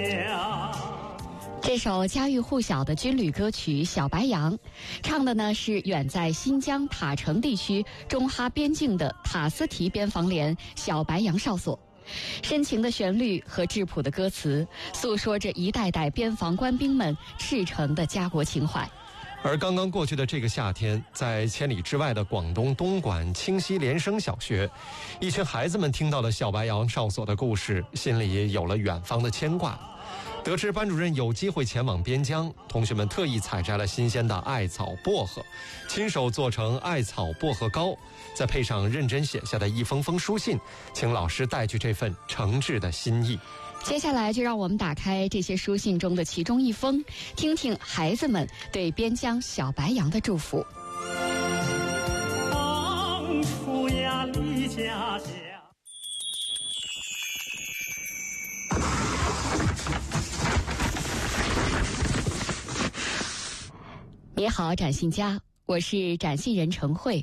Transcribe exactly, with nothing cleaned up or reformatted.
这首家喻户晓的军旅歌曲《小白杨》，唱的呢是远在新疆塔城地区中哈边境的塔斯提边防连小白杨哨所。深情的旋律和质朴的歌词，诉说着一代代边防官兵们赤诚的家国情怀。 而刚刚过去的这个夏天，在千里之外的广东东莞清溪连升小学，一群孩子们听到了小白杨哨所的故事，心里有了远方的牵挂。得知班主任有机会前往边疆，同学们特意采摘了新鲜的艾草薄荷，亲手做成艾草薄荷糕，再配上认真写下的一封封书信，请老师带去这份诚挚的心意。 接下来就让我们打开这些书信中的其中一封，听听孩子们对边疆小白杨的祝福。 当初呀离家乡， 你好，展信家，我是展信人陈慧。